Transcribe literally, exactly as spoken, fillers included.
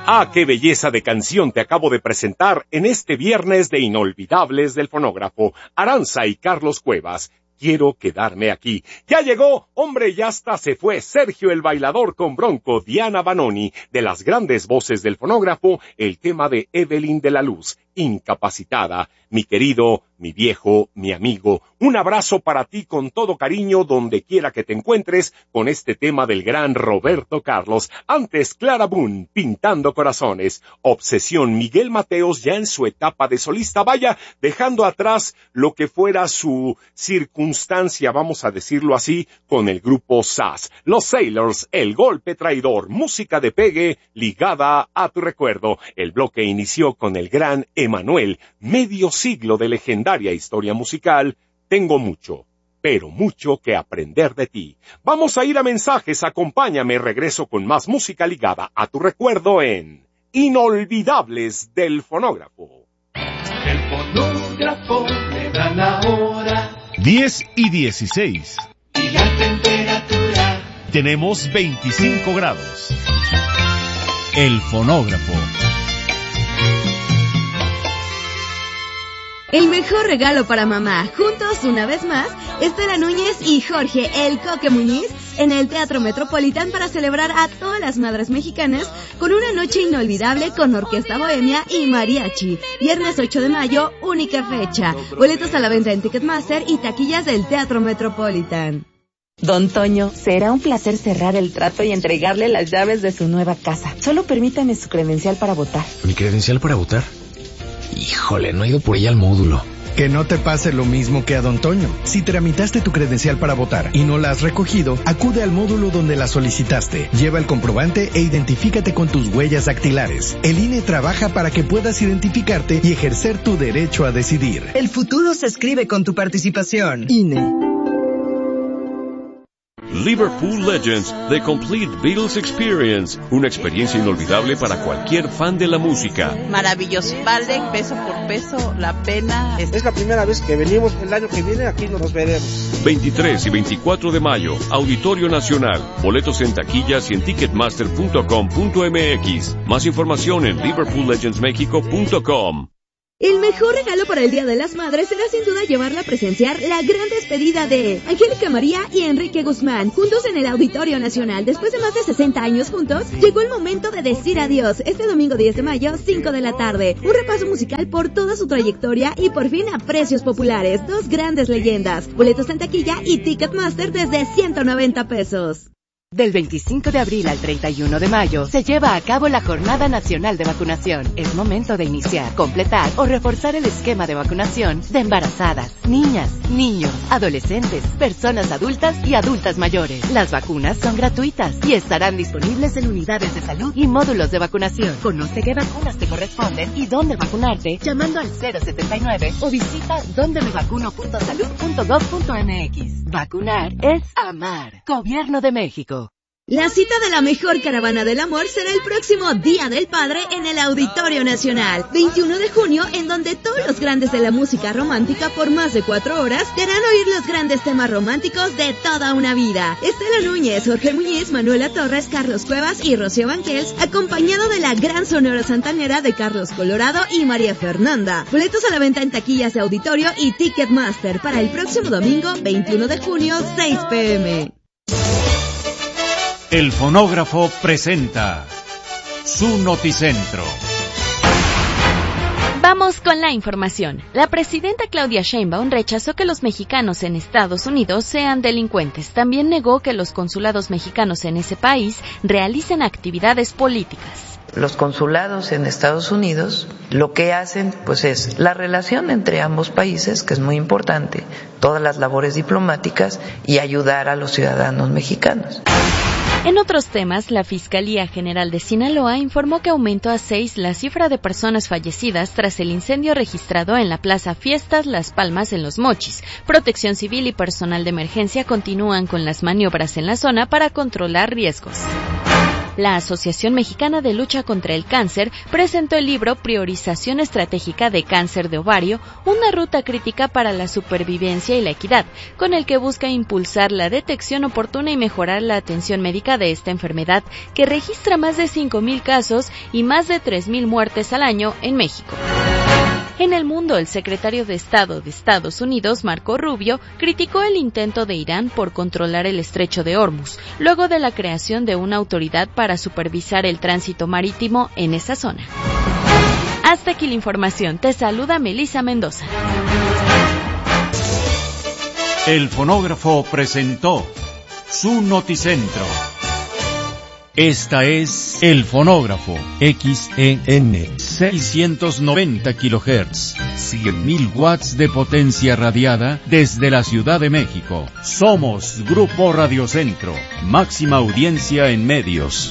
Ah, qué belleza de canción te acabo de presentar en este viernes de Inolvidables del Fonógrafo. Aranza y Carlos Cuevas. Quiero quedarme aquí. Ya llegó, hombre, ya hasta se fue Sergio el Bailador con Bronco, Diana Banoni. De las grandes voces del fonógrafo, el tema de Evelyn de la Luz, Incapacitada. Mi querido, mi viejo, mi amigo, un abrazo para ti con todo cariño donde quiera que te encuentres con este tema del gran Roberto Carlos. Antes Clara Boone, Pintando Corazones. Obsesión, Miguel Mateos ya en su etapa de solista, vaya, dejando atrás lo que fuera su circunstancia, vamos a decirlo así, con el grupo S A S. Los Sailors, El Golpe Traidor, música de pegue ligada a tu recuerdo. El bloque inició con el gran Emanuel, medio siglo de legendaria historia musical. Tengo mucho, pero mucho que aprender de ti. Vamos a ir a mensajes, acompáñame, regreso con más música ligada a tu recuerdo en Inolvidables del Fonógrafo. El fonógrafo le da la hora. diez y dieciséis. Y la temperatura. Tenemos veinticinco grados. El fonógrafo. El mejor regalo para mamá. Juntos, una vez más, Estela Núñez y Jorge El Coque Muñiz en el Teatro Metropolitan para celebrar a todas las madres mexicanas con una noche inolvidable con Orquesta Bohemia y Mariachi. Viernes ocho de mayo, única fecha. Boletos a la venta en Ticketmaster y taquillas del Teatro Metropolitan. Don Toño, será un placer cerrar el trato y entregarle las llaves de su nueva casa. Solo permítame su credencial para votar. ¿Mi credencial para votar? Híjole, no he ido por ella al módulo. Que no te pase lo mismo que a Don Toño. Si tramitaste tu credencial para votar y no la has recogido, acude al módulo donde la solicitaste. Lleva el comprobante e identifícate con tus huellas dactilares. El I N E trabaja para que puedas identificarte y ejercer tu derecho a decidir. El futuro se escribe con tu participación. I N E. Liverpool Legends, The Complete Beatles Experience, una experiencia inolvidable para cualquier fan de la música. Maravilloso, vale peso por peso la pena. Es la primera vez que venimos, el año que viene aquí nos veremos. veintitrés y veinticuatro de mayo, Auditorio Nacional, boletos en taquillas y en ticketmaster punto com punto m x. Más información en liverpool legends mexico punto com. El mejor regalo para el Día de las Madres será sin duda llevarla a presenciar la gran despedida de Angélica María y Enrique Guzmán, juntos en el Auditorio Nacional. Después de más de sesenta años juntos, llegó el momento de decir adiós. Este domingo diez de mayo, cinco de la tarde. Un repaso musical por toda su trayectoria y por fin a precios populares. Dos grandes leyendas. Boletos en taquilla y Ticketmaster desde ciento noventa pesos. Del veinticinco de abril al treinta y uno de mayo se lleva a cabo la Jornada Nacional de Vacunación. Es momento de iniciar, completar o reforzar el esquema de vacunación de embarazadas, niñas, niños, adolescentes, personas adultas y adultas mayores. Las vacunas son gratuitas y estarán disponibles en unidades de salud y módulos de vacunación. Conoce qué vacunas te corresponden y dónde vacunarte llamando al cero setenta y nueve o visita donde me vacuno punto salud punto gov punto m x. Vacunar es amar. Gobierno de México. La cita de la mejor caravana del amor será el próximo Día del Padre en el Auditorio Nacional, veintiuno de junio, en donde todos los grandes de la música romántica por más de cuatro horas te harán oír los grandes temas románticos de toda una vida. Estela Núñez, Jorge Muñiz, Manuela Torres, Carlos Cuevas y Rocío Banquels, acompañado de la gran sonora santanera de Carlos Colorado y María Fernanda. Boletos a la venta en taquillas de Auditorio y Ticketmaster para el próximo domingo, veintiuno de junio, seis p m El fonógrafo presenta su noticentro. Vamos con la información. La presidenta Claudia Sheinbaum rechazó que los mexicanos en Estados Unidos sean delincuentes. También negó que los consulados mexicanos en ese país realicen actividades políticas. Los consulados en Estados Unidos lo que hacen pues es la relación entre ambos países, que es muy importante, todas las labores diplomáticas y ayudar a los ciudadanos mexicanos. En otros temas, la Fiscalía General de Sinaloa informó que aumentó a seis la cifra de personas fallecidas tras el incendio registrado en la Plaza Fiestas Las Palmas en Los Mochis. Protección Civil y personal de emergencia continúan con las maniobras en la zona para controlar riesgos. La Asociación Mexicana de Lucha contra el Cáncer presentó el libro Priorización Estratégica de Cáncer de Ovario, una ruta crítica para la supervivencia y la equidad, con el que busca impulsar la detección oportuna y mejorar la atención médica de esta enfermedad que registra más de cinco mil casos y más de tres mil muertes al año en México. En el mundo, el secretario de Estado de Estados Unidos, Marco Rubio, criticó el intento de Irán por controlar el estrecho de Hormuz, luego de la creación de una autoridad para supervisar el tránsito marítimo en esa zona. Hasta aquí la información. Te saluda Melissa Mendoza. El fonógrafo presentó su noticentro. Esta es El Fonógrafo, X E N, seiscientos noventa kilohertz, cien mil watts de potencia radiada desde la Ciudad de México. Somos Grupo Radio Centro, máxima audiencia en medios.